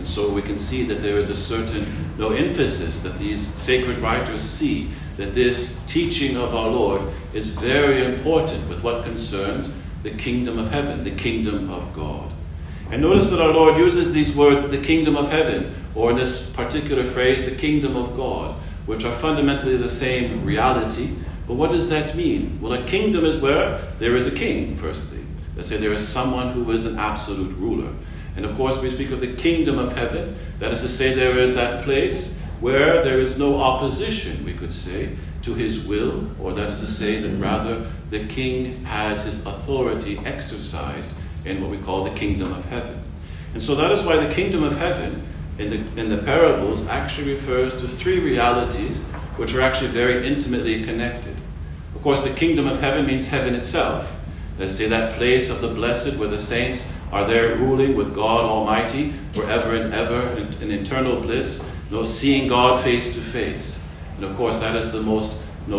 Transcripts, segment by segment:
And so we can see that there is a certain emphasis that these sacred writers see that this teaching of our Lord is very important with what concerns the kingdom of heaven, the kingdom of God. And notice that our Lord uses these words, the kingdom of heaven, or in this particular phrase, the kingdom of God, which are fundamentally the same reality. But what does that mean? Well, a kingdom is where there is a king, firstly. Let's say there is someone who is an absolute ruler. And of course, we speak of the kingdom of heaven. That is to say, there is that place where there is no opposition, we could say, to his will, or that is to say that rather the king has his authority exercised in what we call the kingdom of heaven. And so that is why the kingdom of heaven in the parables actually refers to three realities which are actually very intimately connected. Of course, the kingdom of heaven means heaven itself. Let's say that place of the blessed where the saints are there ruling with God Almighty forever and ever in eternal bliss, seeing God face to face. And of course, that is the most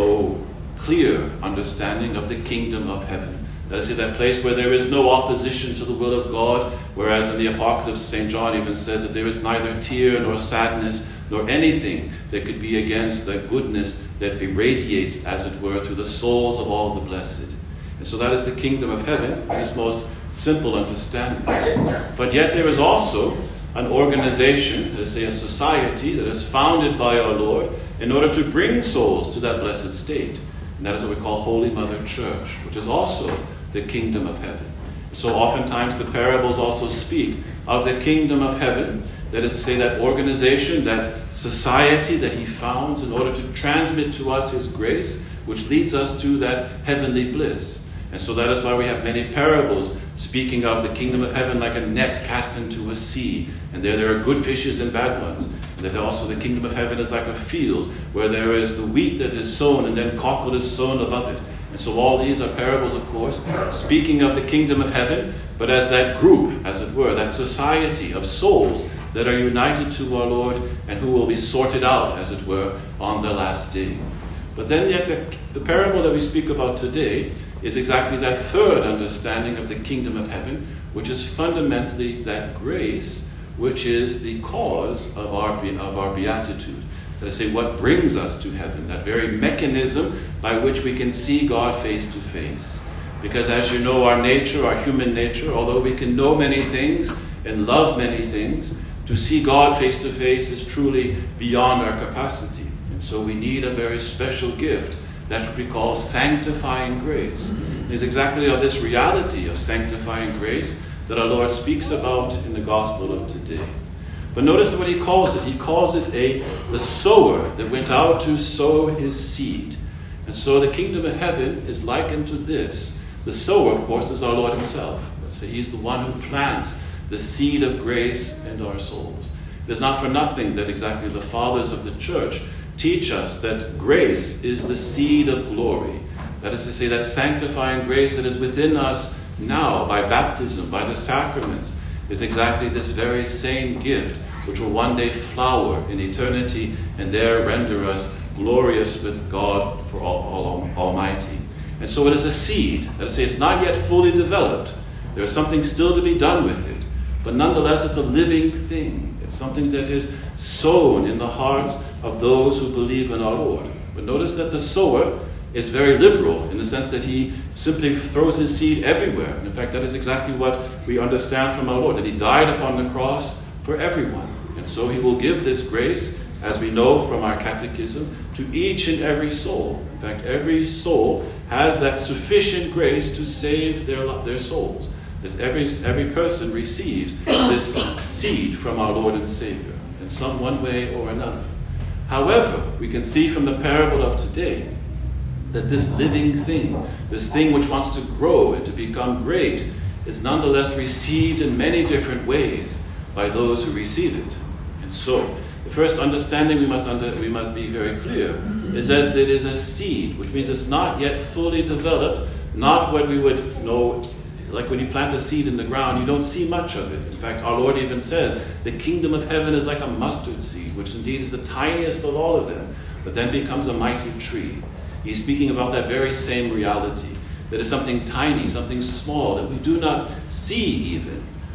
clear understanding of the kingdom of heaven. That is, that place where there is no opposition to the will of God, whereas in the Apocalypse, St. John even says that there is neither tear nor sadness nor anything that could be against the goodness that irradiates, as it were, through the souls of all the blessed. And so that is the kingdom of heaven in its most simple understanding. But yet there is also an organization, let's say a society, that is founded by our Lord in order to bring souls to that blessed state. And that is what we call Holy Mother Church, which is also the kingdom of heaven. So oftentimes the parables also speak of the kingdom of heaven, that is to say that organization, that society that he founds in order to transmit to us his grace, which leads us to that heavenly bliss. And so that is why we have many parables speaking of the kingdom of heaven like a net cast into a sea. And there are good fishes and bad ones. And that also the kingdom of heaven is like a field where there is the wheat that is sown and then cockle is sown above it. And so all these are parables, of course, speaking of the kingdom of heaven, but as that group, as it were, that society of souls that are united to our Lord and who will be sorted out, as it were, on the last day. But then yet the parable that we speak about today is exactly that third understanding of the kingdom of heaven, which is fundamentally that grace, which is the cause of our beatitude. That is, say, what brings us to heaven, that very mechanism by which we can see God face to face. Because as you know, our nature, our human nature, although we can know many things and love many things, to see God face to face is truly beyond our capacity. And so we need a very special gift. That's what we call sanctifying grace. It is exactly of this reality of sanctifying grace that our Lord speaks about in the gospel of today. But notice what he calls it. He calls it the sower that went out to sow his seed. And so the kingdom of heaven is likened to this. The sower, of course, is our Lord himself. So he's the one who plants the seed of grace in our souls. It is not for nothing that exactly the fathers of the church teach us that grace is the seed of glory. That is to say, that sanctifying grace that is within us now by baptism, by the sacraments, is exactly this very same gift which will one day flower in eternity and there render us glorious with God for all Almighty. And so it is a seed. That is to say, it's not yet fully developed. There is something still to be done with it. But nonetheless, it's a living thing. It's something that is sown in the hearts of those who believe in our Lord. But notice that the sower is very liberal in the sense that he simply throws his seed everywhere. And in fact, that is exactly what we understand from our Lord, that he died upon the cross for everyone. And so he will give this grace, as we know from our catechism, to each and every soul. In fact, every soul has that sufficient grace to save their souls. As every person receives this seed from our Lord and Savior in some one way or another. However, we can see from the parable of today that this living thing, this thing which wants to grow and to become great, is nonetheless received in many different ways by those who receive it. And so, the first understanding we must be very clear is that it is a seed, which means it's not yet fully developed, not what we would know. Like when you plant a seed in the ground, you don't see much of it. In fact, our Lord even says, the kingdom of heaven is like a mustard seed, which indeed is the tiniest of all of them, but then becomes a mighty tree. He's speaking about that very same reality, that is something tiny, something small, that we do not see even,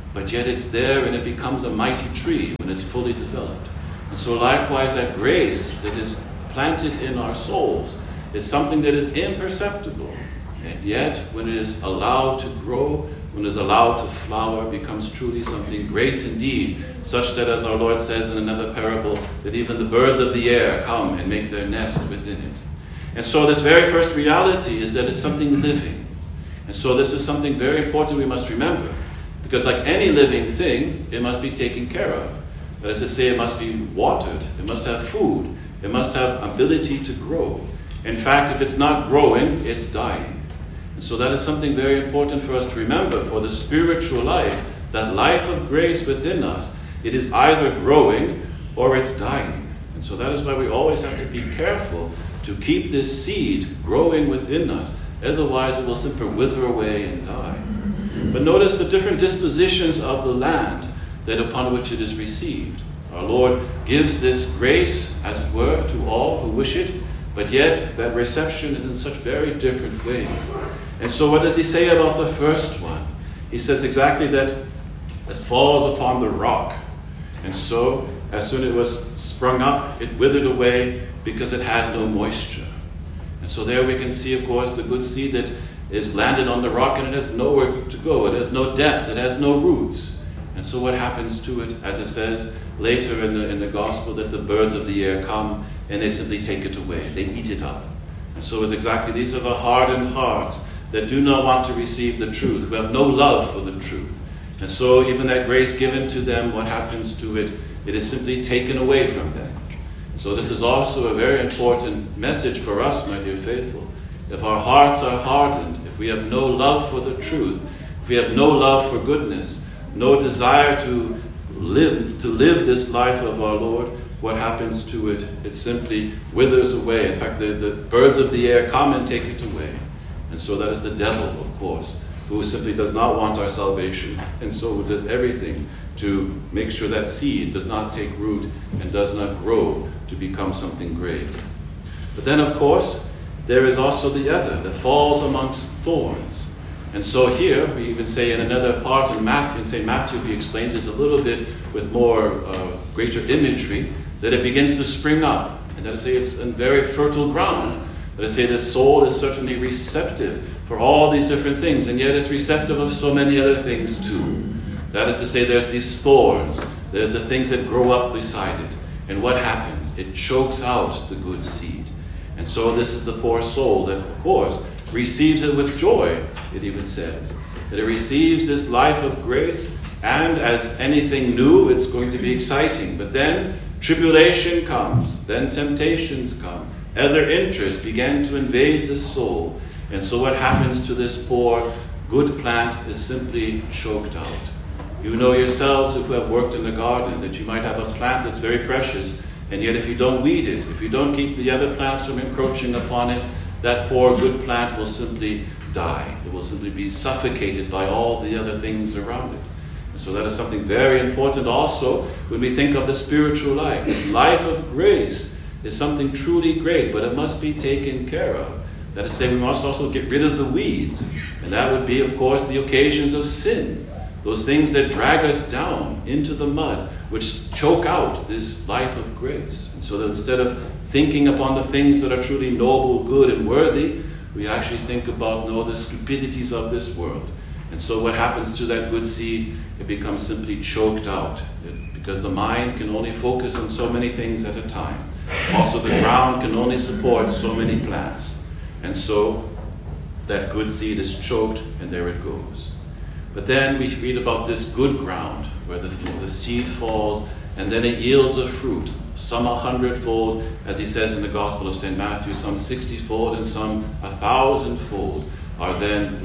but yet it's there and it becomes a mighty tree when it's fully developed. And so likewise, that grace that is planted in our souls is something that is imperceptible. And yet, when it is allowed to grow, when it is allowed to flower, becomes truly something great indeed, such that, as our Lord says in another parable, that even the birds of the air come and make their nest within it. And so this very first reality is that it's something living. And so this is something very important we must remember. Because like any living thing, it must be taken care of. That is to say, it must be watered, it must have food, it must have ability to grow. In fact, if it's not growing, it's dying. And so that is something very important for us to remember for the spiritual life, that life of grace within us. It is either growing or it's dying. And so that is why we always have to be careful to keep this seed growing within us. Otherwise, it will simply wither away and die. But notice the different dispositions of the land that upon which it is received. Our Lord gives this grace, as it were, to all who wish it, but yet that reception is in such very different ways. And so what does he say about the first one? He says exactly that it falls upon the rock. And so, as soon as it was sprung up, it withered away because it had no moisture. And so there we can see, of course, the good seed that is landed on the rock, and it has nowhere to go. It has no depth. It has no roots. And so what happens to it, as it says later in the gospel, that the birds of the air come and they simply take it away. They eat it up. And so it's exactly, these are the hardened hearts that do not want to receive the truth, who have no love for the truth. And so even that grace given to them, what happens to it? It is simply taken away from them. So this is also a very important message for us, my dear faithful. If our hearts are hardened, if we have no love for the truth, if we have no love for goodness, no desire to live this life of our Lord, what happens to it? It simply withers away. In fact, the birds of the air come and take it away. And so that is the devil, of course, who simply does not want our salvation, and so does everything to make sure that seed does not take root and does not grow to become something great. But then, of course, there is also the other that falls amongst thorns. And so here, we even say in another part in Matthew, in St. Matthew, he explains it a little bit with more greater imagery, that it begins to spring up. And that is to say, it's in very fertile ground. That is to say, the soul is certainly receptive for all these different things, and yet it's receptive of so many other things too. That is to say, there's these thorns, there's the things that grow up beside it. And what happens? It chokes out the good seed. And so this is the poor soul that, of course, receives it with joy, it even says. That it receives this life of grace, and as anything new, it's going to be exciting. But then tribulation comes, then temptations come. Other interests begin to invade the soul. And so what happens to this poor good plant is simply choked out. You know yourselves, who have worked in the garden, that you might have a plant that's very precious, and yet if you don't weed it, if you don't keep the other plants from encroaching upon it, that poor good plant will simply die. It will simply be suffocated by all the other things around it. And so that is something very important also when we think of the spiritual life. This life of grace is something truly great, but it must be taken care of. That is to say, we must also get rid of the weeds. And that would be, of course, the occasions of sin. Those things that drag us down into the mud, which choke out this life of grace. And so that instead of thinking upon the things that are truly noble, good, and worthy, we actually think about, the stupidities of this world. And so what happens to that good seed? It becomes simply choked out, because the mind can only focus on so many things at a time. Also, the ground can only support so many plants. And so that good seed is choked, and there it goes. But then we read about this good ground, where the seed falls, and then it yields a fruit, some 100-fold, as he says in the Gospel of St. Matthew, some 60-fold, and some 1,000-fold are then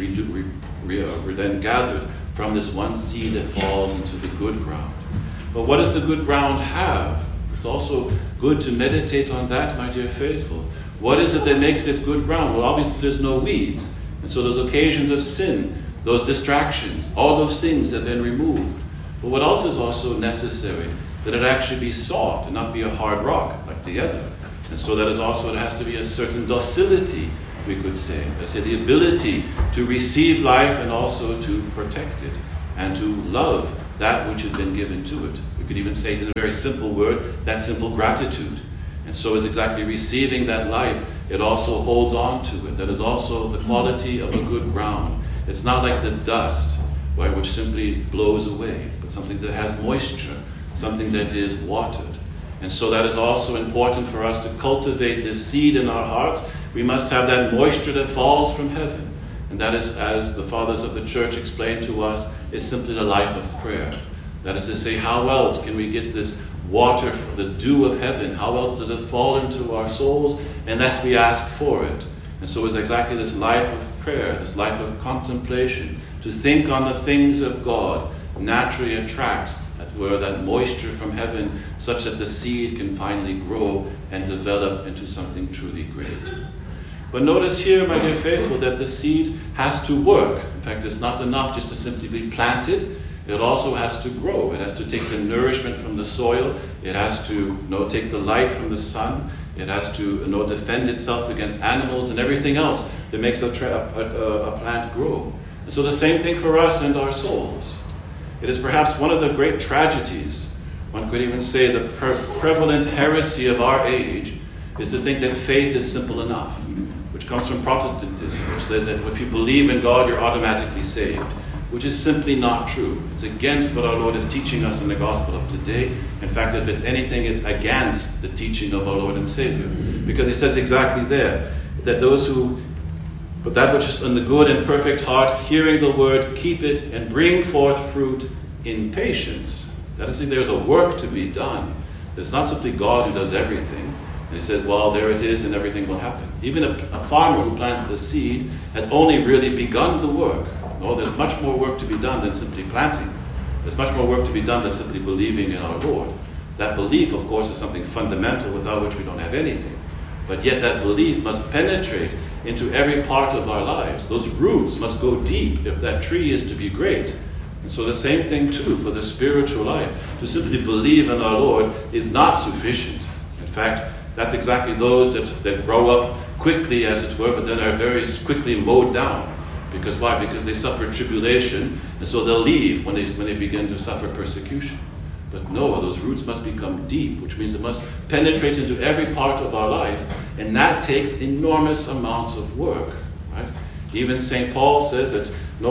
then gathered from this one seed that falls into the good ground. But what does the good ground have? It's also good to meditate on that, my dear faithful. What is it that makes this good ground? Well, obviously there's no weeds, and so those occasions of sin, those distractions, all those things have been removed. But what else is also necessary? That it actually be soft and not be a hard rock like the other. And so that is also, it has to be a certain docility, we could say. Let's say the ability to receive life and also to protect it. and to love that which has been given to it. We could even say it in a very simple word, that simple gratitude. And so is exactly receiving that life, it also holds on to it. That is also the quality of a good ground. It's not like the dust, right, which simply blows away, but something that has moisture, something that is watered. And so that is also important for us to cultivate this seed in our hearts. We must have that moisture that falls from heaven. And that is, as the fathers of the church explained to us, is simply the life of prayer. That is to say, how else can we get this water, this dew of heaven? How else does it fall into our souls unless we ask for it? And so it's exactly this life of prayer, this life of contemplation, to think on the things of God naturally attracts where that moisture from heaven, such that the seed can finally grow and develop into something truly great. But notice here, my dear faithful, that the seed has to work. In fact, it's not enough just to simply be planted. It also has to grow. It has to take the nourishment from the soil. It has to take the light from the sun. It has to defend itself against animals and everything else that makes a plant grow. And so the same thing for us and our souls. It is perhaps one of the great tragedies, one could even say the prevalent heresy of our age, is to think that faith is simple enough, which comes from Protestantism, which says that if you believe in God, you're automatically saved, which is simply not true. It's against what our Lord is teaching us in the gospel of today. In fact, if it's anything, it's against the teaching of our Lord and Savior, because he says exactly there that but that which is in the good and perfect heart, hearing the word, keep it, and bring forth fruit in patience. That is, there's a work to be done. It's not simply God who does everything. And he says, well, there it is, and everything will happen. Even a farmer who plants the seed has only really begun the work. No, there's much more work to be done than simply planting. There's much more work to be done than simply believing in our Lord. That belief, of course, is something fundamental without which we don't have anything. But yet that belief must penetrate into every part of our lives. Those roots must go deep if that tree is to be great. And so the same thing too for the spiritual life. To simply believe in our Lord is not sufficient. In fact, that's exactly those that grow up quickly, as it were, but then are very quickly mowed down. Because why? Because they suffer tribulation, and so they'll leave when they begin to suffer persecution. But no, those roots must become deep, which means it must penetrate into every part of our life, and that takes enormous amounts of work. Right? Even St. Paul says that,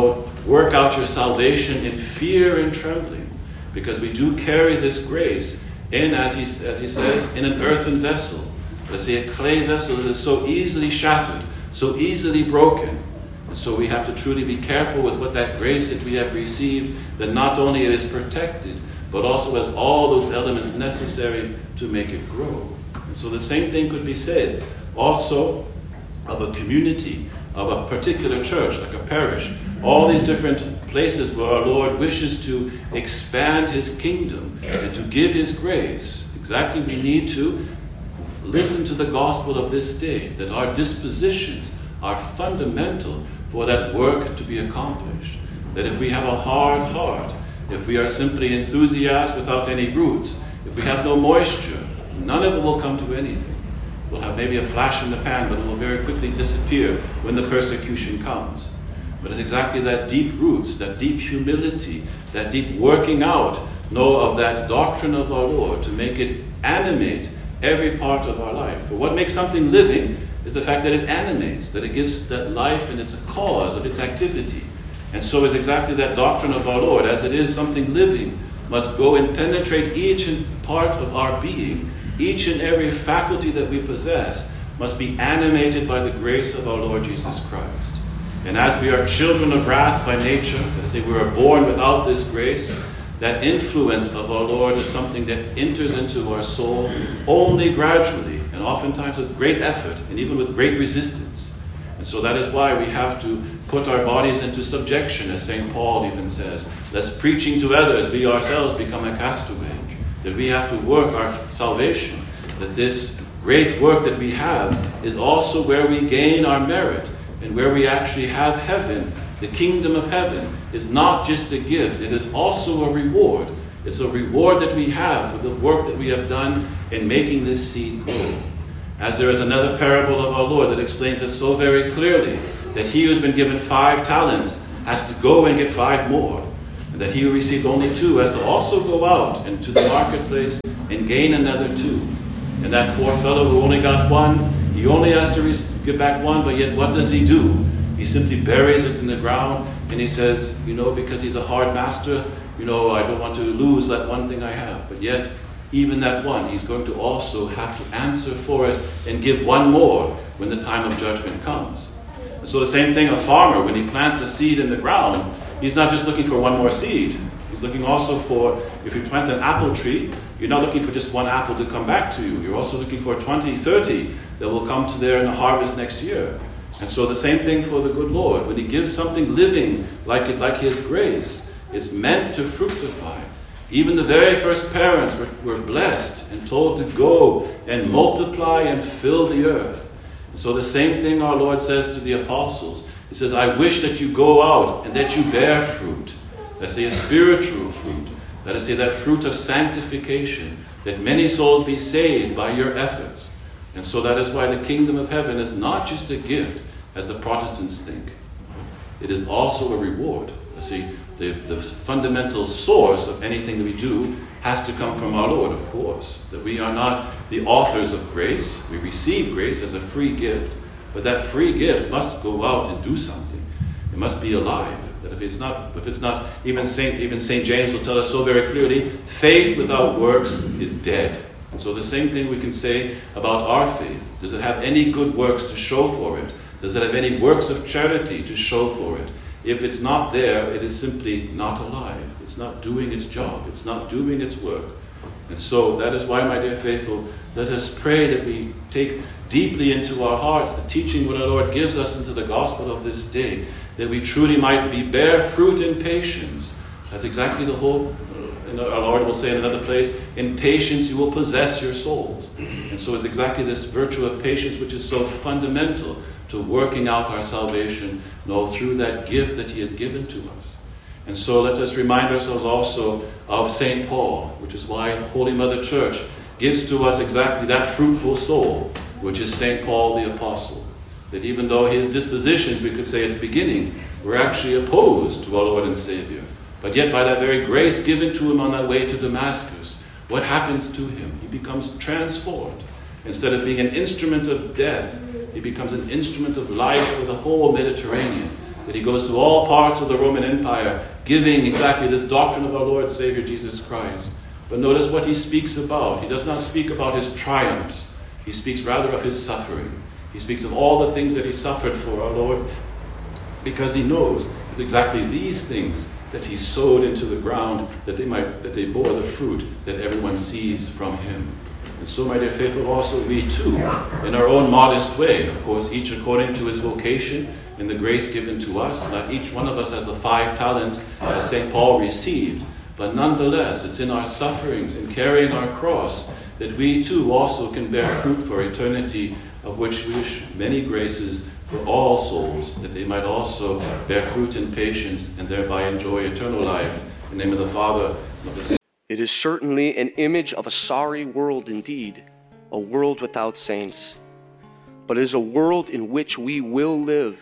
work out your salvation in fear and trembling, because we do carry this grace in, as he says, in an earthen vessel. Let's say a clay vessel that is so easily shattered, so easily broken. And so we have to truly be careful with what that grace that we have received, that not only it is protected, but also has all those elements necessary to make it grow. And so the same thing could be said also of a community, of a particular church, like a parish. All these different places where our Lord wishes to expand his kingdom and to give his grace. Exactly, we need to listen to the gospel of this day, that our dispositions are fundamental for that work to be accomplished. That if we have a hard heart, if we are simply enthusiasts without any roots, if we have no moisture, none of it will come to anything. We'll have maybe a flash in the pan, but it will very quickly disappear when the persecution comes. But it's exactly that deep roots, that deep humility, that deep working out, of that doctrine of our Lord to make it animate every part of our life. For what makes something living is the fact that it animates, that it gives that life, and it's a cause of its activity. And so is exactly that doctrine of our Lord, as it is something living, must go and penetrate each part of our being. Each and every faculty that we possess must be animated by the grace of our Lord Jesus Christ. And as we are children of wrath by nature, that is, we are born without this grace, that influence of our Lord is something that enters into our soul only gradually, and oftentimes with great effort, and even with great resistance. And so that is why we have to put our bodies into subjection, as St. Paul even says, lest preaching to others, we ourselves become a castaway. That we have to work our salvation, that this great work that we have is also where we gain our merit, and where we actually have heaven. The kingdom of heaven is not just a gift, it is also a reward. It's a reward that we have for the work that we have done in making this seed grow. As there is another parable of our Lord that explains it so very clearly, that he who's been given 5 talents has to go and get 5 more. And that he who received only 2 has to also go out into the marketplace and gain another 2. And that poor fellow who only got 1, he only has to get back 1, but yet what does he do? He simply buries it in the ground, and he says, because he's a hard master, I don't want to lose that one thing I have. But yet, even that 1, he's going to also have to answer for it and give 1 more when the time of judgment comes. And so the same thing, a farmer, when he plants a seed in the ground, he's not just looking for 1 more seed. He's looking also for, if you plant an apple tree, you're not looking for just 1 apple to come back to you. You're also looking for 20, 30 that will come to there in the harvest next year. And so the same thing for the good Lord. When he gives something living like his grace, it's meant to fructify. Even the very first parents were blessed and told to go and multiply and fill the earth. And so the same thing our Lord says to the apostles. He says, I wish that you go out and that you bear fruit. Let's say a spiritual fruit. Let us say that fruit of sanctification, that many souls be saved by your efforts. And so that is why the kingdom of heaven is not just a gift, as the Protestants think. It is also a reward. See, the fundamental source of anything that we do has to come from our Lord, of course. That we are not the authors of grace. We receive grace as a free gift. But that free gift must go out and do something. It must be alive. That if it's not, even St. James will tell us so very clearly, faith without works is dead. And so the same thing we can say about our faith. Does it have any good works to show for it? Does it have any works of charity to show for it? If it's not there, it is simply not alive. It's not doing its job. It's not doing its work. And so that is why, my dear faithful, let us pray that we take deeply into our hearts the teaching what our Lord gives us into the gospel of this day, that we truly might bear fruit in patience. That's exactly the whole, our Lord will say in another place, in patience you will possess your souls. And so it's exactly this virtue of patience which is so fundamental to working out our salvation, through that gift that he has given to us. And so let us remind ourselves also of St. Paul, which is why Holy Mother Church gives to us exactly that fruitful soul, which is St. Paul the Apostle. That even though his dispositions, we could say at the beginning, were actually opposed to our Lord and Savior, but yet by that very grace given to him on that way to Damascus, what happens to him? He becomes transformed. Instead of being an instrument of death, he becomes an instrument of life for the whole Mediterranean. That he goes to all parts of the Roman Empire, giving exactly this doctrine of our Lord and Savior Jesus Christ. But notice what he speaks about. He does not speak about his triumphs. He speaks rather of his suffering. He speaks of all the things that he suffered for our Lord, because he knows it's exactly these things that he sowed into the ground, that they bore the fruit that everyone sees from him. And so, my dear faithful, also we too, in our own modest way, of course, each according to his vocation and the grace given to us. Not each one of us has the 5 talents as St. Paul received, but nonetheless, it's in our sufferings, in carrying our cross, that we too also can bear fruit for eternity, of which we wish many graces for all souls, that they might also bear fruit in patience and thereby enjoy eternal life. In the name of the Father, and of the Son. It is certainly an image of a sorry world indeed, a world without saints. But it is a world in which we will live,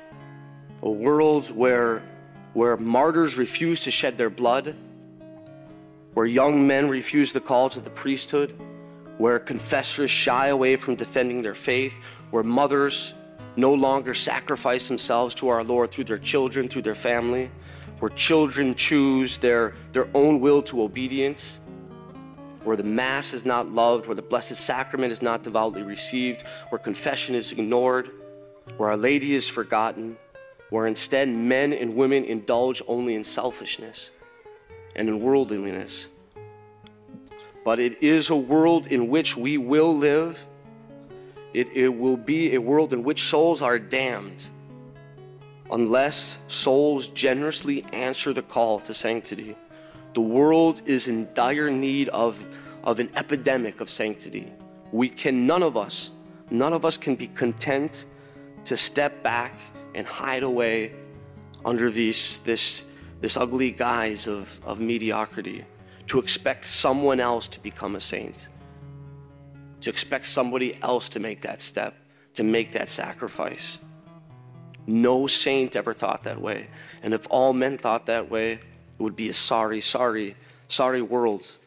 a world where martyrs refuse to shed their blood, where young men refuse the call to the priesthood, where confessors shy away from defending their faith, where mothers no longer sacrifice themselves to our Lord through their children, through their family, where children choose their own will to obedience, where the Mass is not loved, where the Blessed Sacrament is not devoutly received, where confession is ignored, where Our Lady is forgotten, where instead men and women indulge only in selfishness and in worldliness. But it is a world in which we will live. It will be a world in which souls are damned unless souls generously answer the call to sanctity. The world is in dire need of an epidemic of sanctity. None of us can be content to step back and hide away under this ugly guise of mediocrity, to expect someone else to become a saint, to expect somebody else to make that step, to make that sacrifice. No saint ever thought that way. And if all men thought that way, It would be a sorry world.